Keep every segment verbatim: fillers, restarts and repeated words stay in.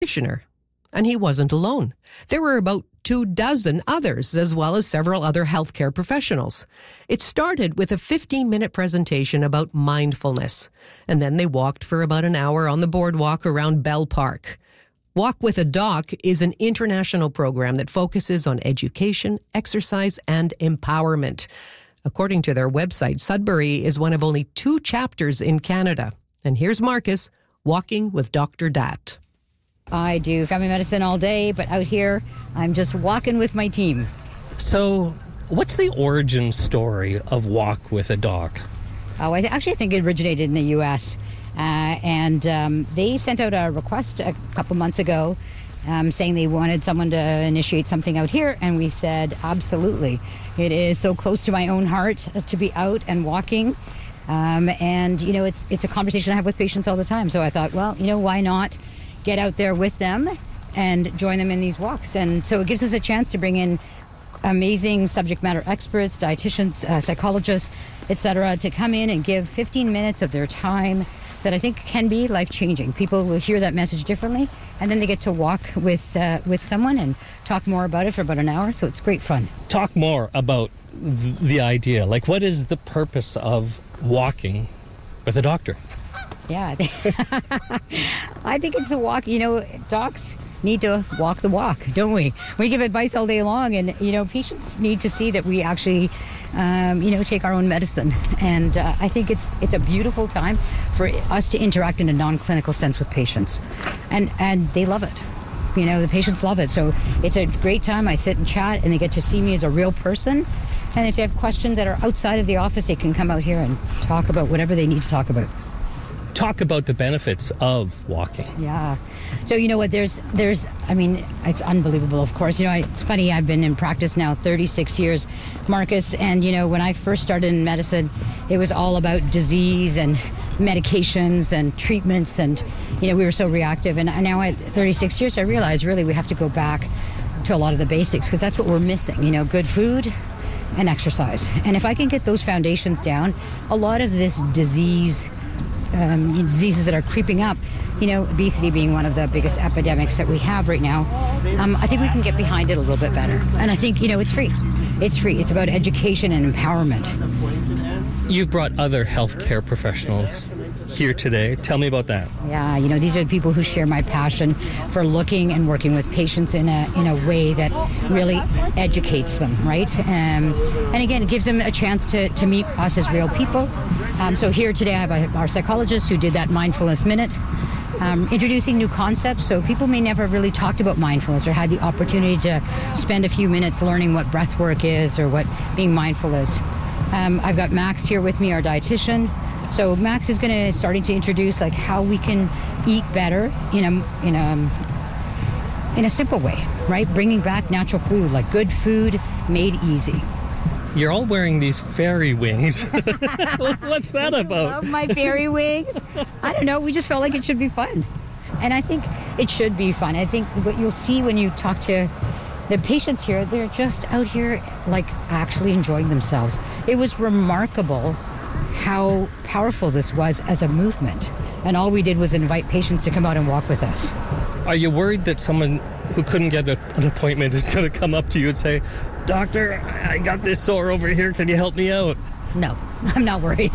practitioner. And he wasn't alone. There were about two dozen others, as well as several other healthcare professionals. It started with a fifteen-minute presentation about mindfulness, and then they walked for about an hour on the boardwalk around Bell Park. Walk with a Doc is an international program that focuses on education, exercise, and empowerment. According to their website, Sudbury is one of only two chapters in Canada. And here's Marcus, walking with Doctor Dat. I do family medicine all day, but out here, I'm just walking with my team. So, what's the origin story of Walk with a Doc? Oh, I actually think it originated in the U S Uh, and um, they sent out a request a couple months ago um, saying they wanted someone to initiate something out here, and we said, absolutely. It is so close to my own heart to be out and walking. Um, and, you know, it's it's a conversation I have with patients all the time. So I thought, well, you know, why not get out there with them and join them in these walks? And so it gives us a chance to bring in amazing subject matter experts, dietitians, uh, psychologists, et cetera, to come in and give fifteen minutes of their time that I think can be life-changing. People will hear that message differently, and then they get to walk with uh, with someone and talk more about it for about an hour, so it's great fun. Talk more about th- the idea. Like, what is the purpose of walking with a doctor? Yeah, I think it's the walk. You know, docs need to walk the walk, don't we? We give advice all day long, and, you know, patients need to see that we actually, um, you know, take our own medicine. And uh, I think it's it's a beautiful time for us to interact in a non-clinical sense with patients. And, and they love it. You know, the patients love it. So it's a great time. I sit and chat, and they get to see me as a real person. And if they have questions that are outside of the office, they can come out here and talk about whatever they need to talk about. Talk about the benefits of walking. Yeah. So, you know what, there's, there's, I mean, it's unbelievable, of course. You know, it's funny, I've been in practice now thirty-six years, Marcus, and, you know, when I first started in medicine, it was all about disease and medications and treatments, and, you know, we were so reactive. And now at thirty-six years, I realize really we have to go back to a lot of the basics, because that's what we're missing, you know, good food and exercise. And if I can get those foundations down, a lot of this disease Um, diseases that are creeping up, you know, obesity being one of the biggest epidemics that we have right now, um, I think we can get behind it a little bit better. And I think, you know, it's free. It's free. It's about education and empowerment. You've brought other healthcare professionals here today. Tell me about that. Yeah, you know, these are the people who share my passion for looking and working with patients in a in a way that really educates them, right? Um, and again, it gives them a chance to, to meet us as real people. Um, so here today I have our psychologist who did that mindfulness minute, um, introducing new concepts. So people may never really talked about mindfulness or had the opportunity to spend a few minutes learning what breath work is or what being mindful is. Um, I've got Max here with me, our dietitian. So Max is going to starting to introduce like how we can eat better in a in a in a simple way, right? Bringing back natural food, like good food made easy. You're all wearing these fairy wings. What's that about? Love my fairy wings. I don't know. We just felt like it should be fun, and I think it should be fun. I think what you'll see when you talk to the patients here, they're just out here like actually enjoying themselves. It was remarkable how powerful this was as a movement, and all we did was invite patients to come out and walk with us. Are you worried that someone who couldn't get a, an appointment is going to come up to you and say, "Doctor, I got this sore over here. Can you help me out?" No, I'm not worried.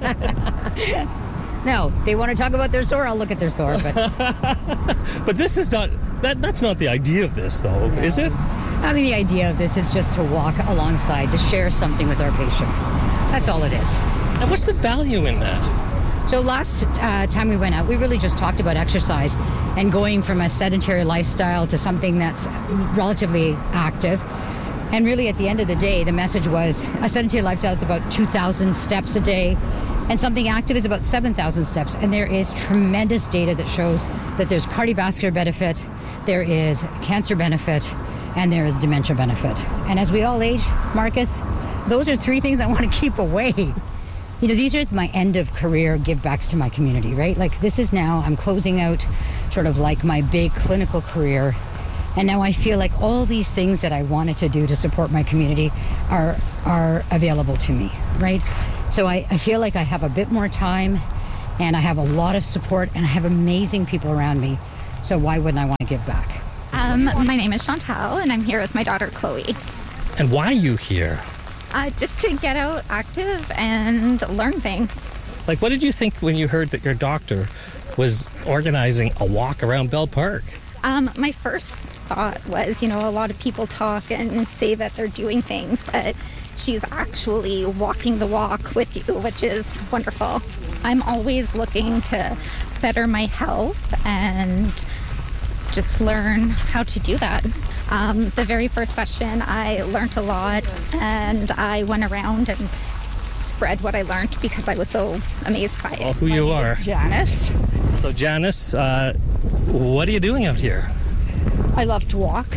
No, they want to talk about their sore, I'll look at their sore. But but this is not, that. that's not the idea of this, though, no. Is it? I mean, the idea of this is just to walk alongside, to share something with our patients. That's all it is. And what's the value in that? So last uh, time we went out, we really just talked about exercise and going from a sedentary lifestyle to something that's relatively active. And really at the end of the day, the message was a sedentary lifestyle is about two thousand steps a day, and something active is about seven thousand steps. And there is tremendous data that shows that there's cardiovascular benefit, there is cancer benefit, and there is dementia benefit. And as we all age, Marcus, those are three things I want to keep away. You know, these are my end of career give backs to my community, right? Like this is now, I'm closing out sort of like my big clinical career. And now I feel like all these things that I wanted to do to support my community are are available to me, right? So I, I feel like I have a bit more time, and I have a lot of support, and I have amazing people around me So why wouldn't I want to give back? Um, my name is Chantal, and I'm here with my daughter, Chloe. And why are you here? Uh, just to get out active and learn things. Like, what did you think when you heard that your doctor was organizing a walk around Bell Park? Um, my first thought was, you know, a lot of people talk and say that they're doing things, but she's actually walking the walk with you, which is wonderful. I'm always looking to better my health and just learn how to do that. Um, the very first session, I learned a lot, and I went around and spread what I learned because I was so amazed by it. Well, who you are. Janice. So, Janice, uh, what are you doing out here? I love to walk.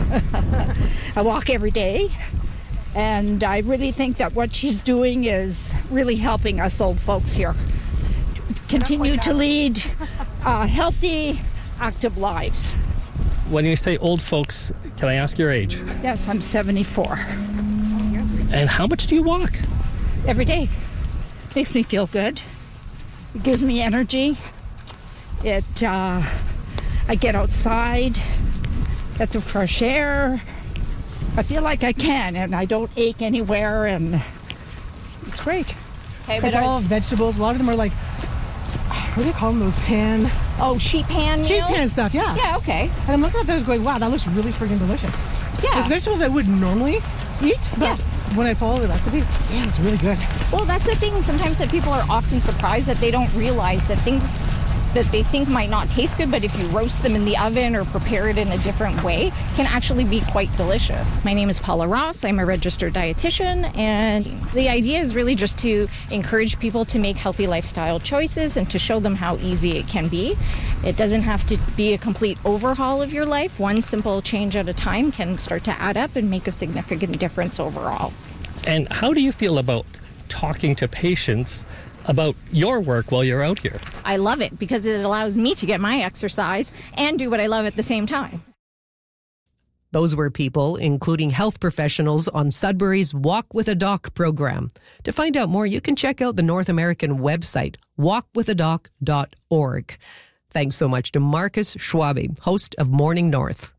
I walk every day, and I really think that what she's doing is really helping us old folks here continue to lead uh, healthy, active lives. When you say old folks, can I ask your age? Yes, I'm seventy-four. And how much do you walk? Every day. Makes me feel good. It gives me energy. It, uh, I get outside, get the fresh air. I feel like I can, and I don't ache anywhere, and it's great. Okay, it's all vegetables. A lot of them are like, what do you call them? Those pan, Oh, sheet pan meals? sheet pan stuff. Yeah. Yeah, okay. And I'm looking at those, going, wow, that looks really freaking delicious. Yeah. It's vegetables I would normally eat, but when I follow the recipes, damn, it's really good. Well, that's the thing. Sometimes that people are often surprised that they don't realize that things that they think might not taste good, but if you roast them in the oven or prepare it in a different way, can actually be quite delicious. My name is Paula Ross. I'm a registered dietitian, and the idea is really just to encourage people to make healthy lifestyle choices and to show them how easy it can be. It doesn't have to be a complete overhaul of your life. One simple change at a time can start to add up and make a significant difference overall. And how do you feel about talking to patients about your work while you're out here? I love it because it allows me to get my exercise and do what I love at the same time. Those were people, including health professionals, on Sudbury's Walk with a Doc program. To find out more, you can check out the North American website, walk with a doc dot org. Thanks so much to Marcus Schwabe, host of Morning North.